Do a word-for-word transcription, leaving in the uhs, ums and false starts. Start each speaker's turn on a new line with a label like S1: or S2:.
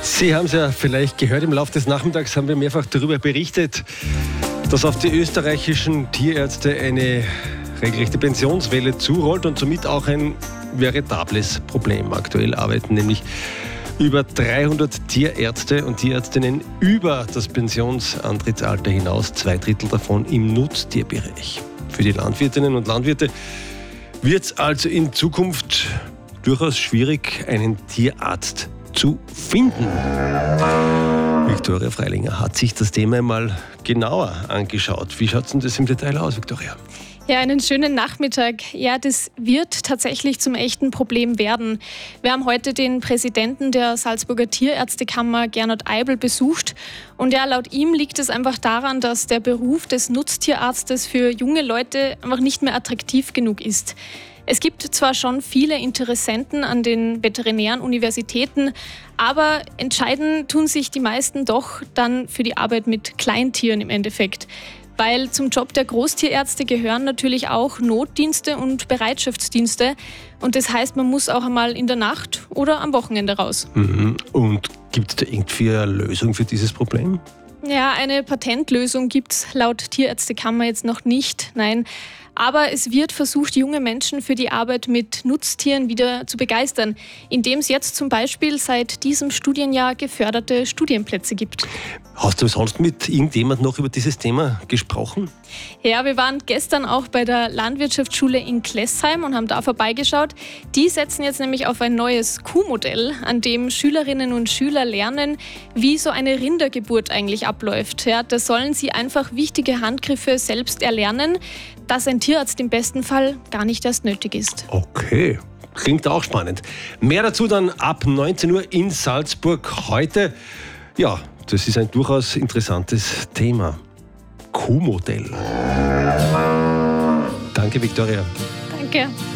S1: Sie haben es ja vielleicht gehört, im Laufe des Nachmittags haben wir mehrfach darüber berichtet, dass auf die österreichischen Tierärzte eine regelrechte Pensionswelle zurollt und somit auch ein veritables Problem. Aktuell arbeiten nämlich über dreihundert Tierärzte und Tierärztinnen über das Pensionsantrittsalter hinaus, zwei Drittel davon im Nutztierbereich. Für die Landwirtinnen und Landwirte wird es also in Zukunft durchaus schwierig, einen Tierarzt zu finden. Viktoria Freilinger hat sich das Thema einmal genauer angeschaut. Wie schaut denn das im Detail aus, Viktoria?
S2: Ja, einen schönen Nachmittag. Ja, das wird tatsächlich zum echten Problem werden. Wir haben heute den Präsidenten der Salzburger Tierärztekammer, Gernot Eibl, besucht. Und ja, laut ihm liegt es einfach daran, dass der Beruf des Nutztierarztes für junge Leute einfach nicht mehr attraktiv genug ist. Es gibt zwar schon viele Interessenten an den veterinären Universitäten, aber entscheiden tun sich die meisten doch dann für die Arbeit mit Kleintieren im Endeffekt. Weil zum Job der Großtierärzte gehören natürlich auch Notdienste und Bereitschaftsdienste. Und das heißt, man muss auch einmal in der Nacht oder am Wochenende raus.
S1: Mhm. Und gibt es da irgendwie eine Lösung für dieses Problem?
S2: Ja, eine Patentlösung gibt es laut Tierärztekammer jetzt noch nicht, nein. Aber es wird versucht, junge Menschen für die Arbeit mit Nutztieren wieder zu begeistern, indem es jetzt zum Beispiel seit diesem Studienjahr geförderte Studienplätze gibt.
S1: Hast du sonst mit irgendjemand noch über dieses Thema gesprochen?
S2: Ja, wir waren gestern auch bei der Landwirtschaftsschule in Klessheim und haben da vorbeigeschaut. Die setzen jetzt nämlich auf ein neues Kuhmodell, an dem Schülerinnen und Schüler lernen, wie so eine Rindergeburt eigentlich abläuft. Ja, da sollen sie einfach wichtige Handgriffe selbst erlernen, dass ein Tierarzt im besten Fall gar nicht erst nötig ist.
S1: Okay, klingt auch spannend. Mehr dazu dann ab neunzehn Uhr in Salzburg heute. Ja, das ist ein durchaus interessantes Thema. Kuhmodell. Danke, Viktoria.
S2: Danke.